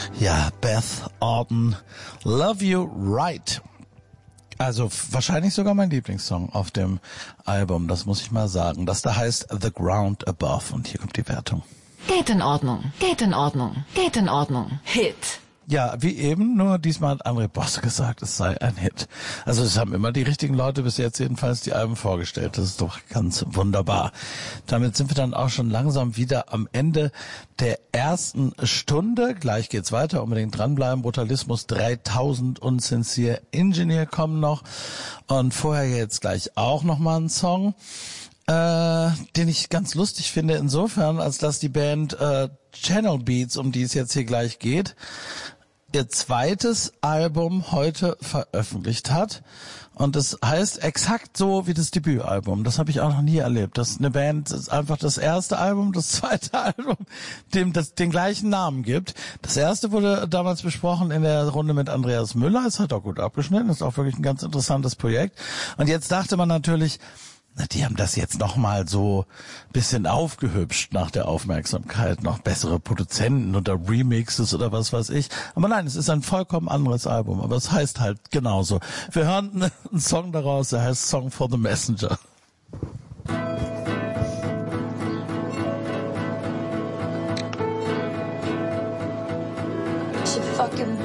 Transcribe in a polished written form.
Ja, Beth Orton, Love You Right. Also wahrscheinlich sogar mein Lieblingssong auf dem Album, das muss ich mal sagen. Das da heißt The Ground Above und hier kommt die Wertung. Geht in Ordnung, geht in Ordnung, geht in Ordnung. Hit. Ja, wie eben, nur diesmal hat André Bosse gesagt, es sei ein Hit. Also es haben immer die richtigen Leute bis jetzt jedenfalls die Alben vorgestellt. Das ist doch ganz wunderbar. Damit sind wir dann auch schon langsam wieder am Ende der ersten Stunde. Gleich geht's weiter, unbedingt dranbleiben. Brutalismus 3000 und Sincere Engineer kommen noch. Und vorher jetzt gleich auch nochmal ein Song, den ich ganz lustig finde insofern, als dass die Band Channel Beats, um die es jetzt hier gleich geht, ihr zweites Album heute veröffentlicht hat. Und das heißt exakt so wie das Debütalbum. Das habe ich auch noch nie erlebt. Dass eine Band einfach das erste Album, das zweite Album, dem das den gleichen Namen gibt. Das erste wurde damals besprochen in der Runde mit Andreas Müller. Es hat auch gut abgeschnitten. Das ist auch wirklich ein ganz interessantes Projekt. Und jetzt dachte man natürlich, die haben das jetzt nochmal so bisschen aufgehübscht nach der Aufmerksamkeit, noch bessere Produzenten oder Remixes oder was weiß ich. Aber nein, es ist ein vollkommen anderes Album, aber es heißt halt genauso. Wir hören einen Song daraus, der heißt Song for the Messenger. Fucking